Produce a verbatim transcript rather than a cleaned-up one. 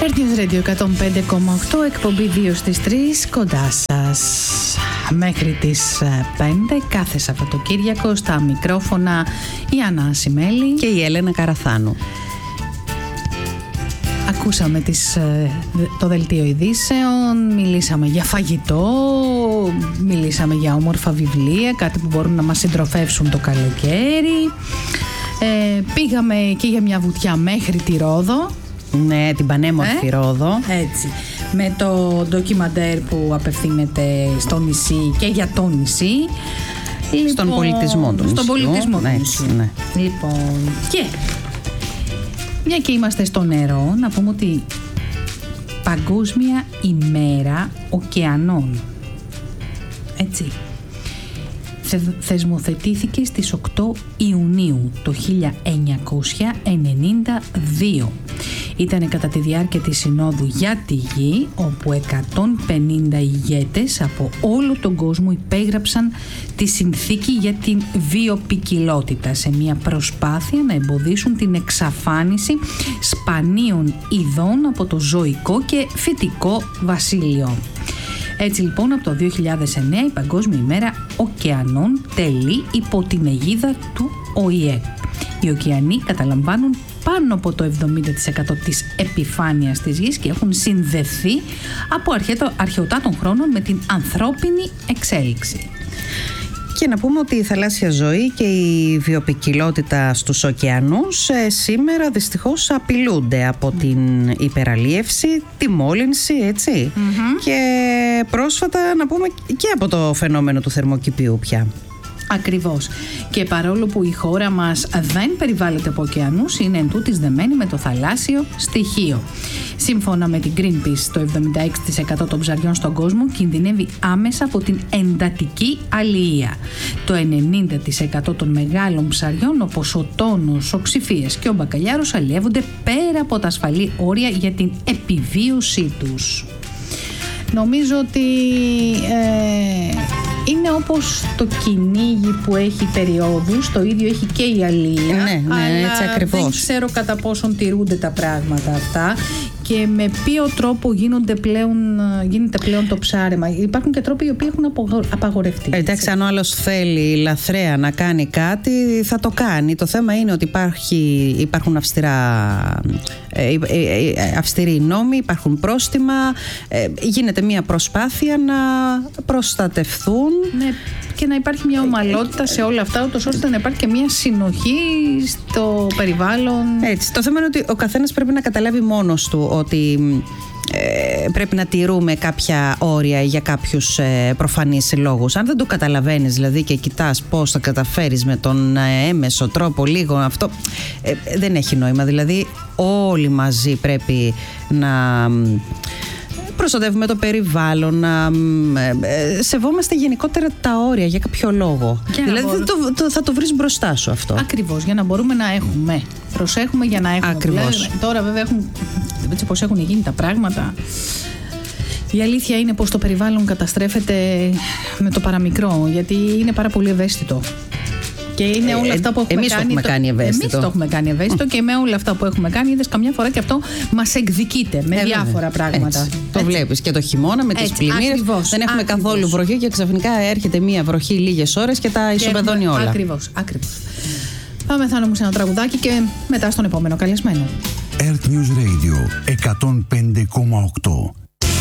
Earth News Radio εκατόν πέντε κόμμα οκτώ, εκπομπή δύο στις τρεις, κοντά σας μέχρι τις πέντε κάθε Σαββατοκύριακο. Στα μικρόφωνα η Άννα Ασημέλη και η Έλενα Καραθάνου. Ακούσαμε τις, το δελτίο ειδήσεων, μιλήσαμε για φαγητό, μιλήσαμε για όμορφα βιβλία, κάτι που μπορούν να μας συντροφεύσουν το καλοκαίρι. Ε, πήγαμε και για μια βουτιά μέχρι τη Ρόδο. Ναι, την πανέμορφη ε? Ρόδο. Έτσι, με το ντοκιμαντέρ που απευθύνεται στο νησί και για το νησί. Στον λοιπόν, πολιτισμό του Στον πολιτισμό ναι, του νησιού. Ναι. Λοιπόν, και μια και είμαστε στο νερό, να πούμε ότι Παγκόσμια ημέρα ωκεανών. Έτσι. Θεσμοθετήθηκε στις οκτώ Ιουνίου το χίλια εννιακόσια ενενήντα δύο. Ήταν κατά τη διάρκεια της Συνόδου για τη Γη, όπου εκατόν πενήντα ηγέτες από όλο τον κόσμο υπέγραψαν τη συνθήκη για την βιοποικιλότητα σε μια προσπάθεια να εμποδίσουν την εξαφάνιση σπανίων ειδών από το ζωικό και φυτικό βασίλειο. Έτσι λοιπόν από το δύο χιλιάδες εννέα η Παγκόσμια ημέρα ωκεανών τελεί υπό την αιγίδα του Ο Η Ε. Οι ωκεανοί καταλαμβάνουν πάνω από το εβδομήντα τοις εκατό της επιφάνειας της γης και έχουν συνδεθεί από αρχαιοτά των χρόνων με την ανθρώπινη εξέλιξη. Και να πούμε ότι η θαλάσσια ζωή και η βιοποικιλότητα στους ωκεανούς ε, σήμερα δυστυχώς απειλούνται από την υπεραλίευση, τη μόλυνση, έτσι, mm-hmm. και πρόσφατα να πούμε και από το φαινόμενο του θερμοκηπίου πια. Ακριβώς. Και παρόλο που η χώρα μας δεν περιβάλλεται από ωκεανούς, είναι εν τούτης δεμένη με το θαλάσσιο στοιχείο. Σύμφωνα με την Greenpeace, το εβδομήντα έξι τοις εκατό των ψαριών στον κόσμο κινδυνεύει άμεσα από την εντατική αλληλεία. Το ενενήντα τοις εκατό των μεγάλων ψαριών, όπως ο τόνος, ο ξυφίας και ο μπακαλιάρος, αλλιεύονται πέρα από τα ασφαλή όρια για την επιβίωσή τους. Νομίζω ότι ε, είναι όπως το κυνήγι που έχει περιόδους, το ίδιο έχει και η αλία. Ναι, ναι, αλλά έτσι ακριβώς. Δεν ξέρω κατά πόσον τηρούνται τα πράγματα αυτά και με ποιο τρόπο γίνονται πλέον, γίνεται πλέον το ψάρεμα. Υπάρχουν και τρόποι οι οποίοι έχουν απαγορευτεί. Εντάξει, αν ο άλλος θέλει λαθρέα να κάνει κάτι, θα το κάνει. Το θέμα είναι ότι υπάρχει, υπάρχουν αυστηρά, ε, ε, ε, αυστηροί νόμοι, υπάρχουν πρόστιμα, ε, γίνεται μια προσπάθεια να προστατευθούν. Ναι, και να υπάρχει μια ομαλότητα σε όλα αυτά, ούτως ώστε να υπάρχει και μια συνοχή στο περιβάλλον. Έτσι. Το θέμα είναι ότι ο καθένας πρέπει να καταλάβει μόνος του ότι ε, πρέπει να τηρούμε κάποια όρια για κάποιους ε, προφανείς λόγους. Αν δεν το καταλαβαίνεις δηλαδή και κοιτάς πώς θα καταφέρεις με τον ε, έμεσο τρόπο λίγο αυτό, ε, δεν έχει νόημα. Δηλαδή όλοι μαζί πρέπει να προστατεύουμε το περιβάλλον, να ε, σεβόμαστε γενικότερα τα όρια για κάποιο λόγο. Για δηλαδή μπορούμε... το, το, θα το βρεις μπροστά σου αυτό. Ακριβώς, για να μπορούμε να έχουμε. Προσέχουμε για να έχουμε. Ακριβώς. Δηλαδή, τώρα βέβαια έχουν, έτσι πώς έχουν γίνει τα πράγματα. Η αλήθεια είναι πως το περιβάλλον καταστρέφεται με το παραμικρό, γιατί είναι πάρα πολύ ευαίσθητο. Και είναι όλα αυτά που έχουμε εμείς κάνει. Το έχουμε κάνει ευαίσθητο. Εμείς το έχουμε κάνει ευαίσθητο και με όλα αυτά που έχουμε κάνει, είδες καμιά φορά και αυτό μας εκδικείται με ε, διάφορα πράγματα. Έτσι. Το βλέπεις και το χειμώνα με τις πλημμύρες. Δεν έχουμε ακριβώς. καθόλου βροχή και ξαφνικά έρχεται μία βροχή λίγες ώρες και τα ισοπεδώνει έχουμε... όλα. Ακριβώς, ακριβώς. Πάμε θα όμως ένα τραγουδάκι και μετά στον επόμενο καλεσμένο. Earth News Radio εκατόν πέντε κόμμα οκτώ.